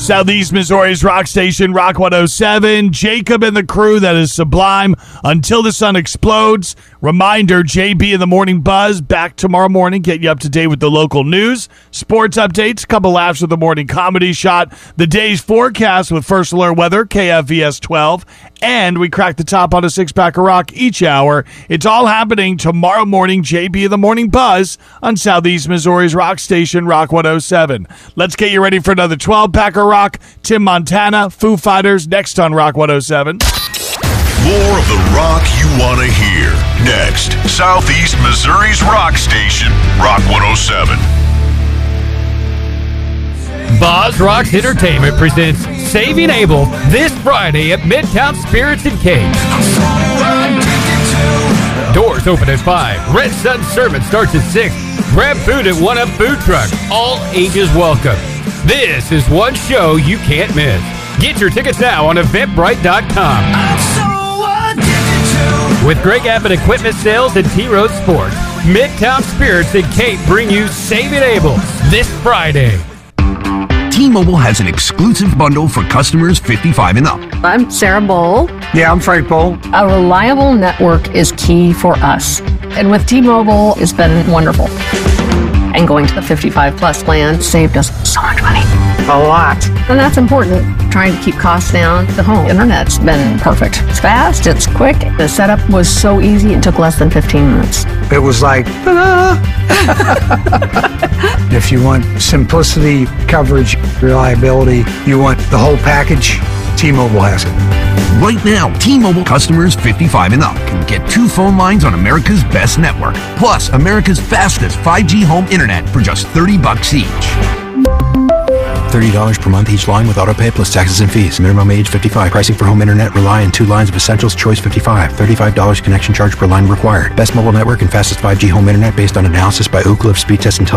Southeast Missouri's rock station, Rock 107. Jacob and the crew, that is Sublime. Until the Sun Explodes. Reminder, JB in the Morning Buzz, back tomorrow morning. Get you up to date with the local news, sports updates, a couple laughs with the morning comedy shot, the day's forecast with First Alert Weather, KFVS 12, and we crack the top on a six-pack of rock each hour. It's all happening tomorrow morning, JB in the Morning Buzz on Southeast Missouri's rock station, Rock 107. Let's get you ready for another 12-pack of rock. Tim Montana, Foo Fighters, next on Rock 107. More of the rock you want to hear. Next, Southeast Missouri's rock station, Rock 107. Boz Rocks Entertainment presents Saving Abel this Friday at Midtown Spirits and Cake. Doors open at 5. Red Sun Sermon starts at 6. Grab food at One Up Food Truck. All ages welcome. This is one show you can't miss. Get your tickets now on Eventbrite.com. With Greg Abbott Equipment Sales and T-Road Sports, Midtown Spirits and Cape bring you Saving Abel this Friday. T-Mobile has an exclusive bundle for customers 55 and up. I'm Sarah Bowl. Yeah, I'm Frank Bowl. A reliable network is key for us. And with T-Mobile, it's been wonderful. And going to the 55 plus plan saved us so much money. A lot. And that's important. Trying to keep costs down. The home internet's been perfect. It's fast, it's quick. The setup was so easy, it took less than 15 minutes. It was like, ta-da! If you want simplicity, coverage, reliability, you want the whole package, T-Mobile has it. Right now, T-Mobile customers 55 and up can get 2 phone lines on America's best network, plus America's fastest 5G home internet for just $30 each. $30 per month each line with autopay plus taxes and fees. Minimum age 55. Pricing for home internet rely on 2 lines of Essentials Choice 55. $35 connection charge per line required. Best mobile network and fastest 5G home internet based on analysis by Ookla of speed test intelligence.